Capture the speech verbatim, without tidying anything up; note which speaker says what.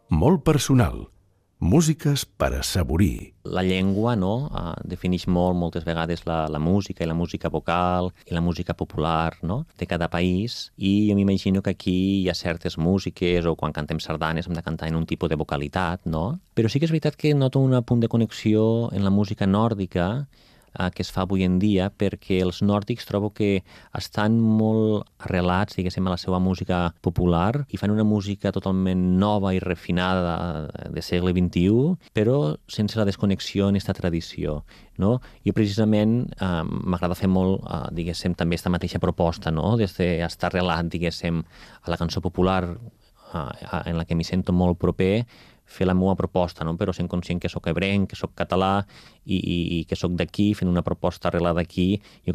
Speaker 1: molt personal. Músiques per assaborir.
Speaker 2: La llengua no, uh, defineix molt, moltes vegades la, la música, i la música vocal, i la música popular, no?, de cada país, i jo m'imagino que aquí hi ha certes músiques, o quan cantem sardanes hem de cantar en un tipus de vocalitat, no? Però sí que és veritat que noto un punt de connexió en la música nòrdica, que es fa avui en dia, perquè els nòrdics trobo que estan molt arrelats, diguéssim, a la seva música popular i fan una música totalment nova i refinada de segle vint-i-u, però sense la desconnexió en aquesta tradició, no? I precisament eh, m'agrada fer molt, eh, diguéssim, també aquesta mateixa proposta, no?, des d'estar arrelat, diguéssim, a la cançó popular eh, en la que m'hi sento molt proper, fer la meva proposta, no? Però sent conscient que sóc ebrenc, que sóc català i, i, i que sóc d'aquí, fent una proposta arrelada aquí. Jo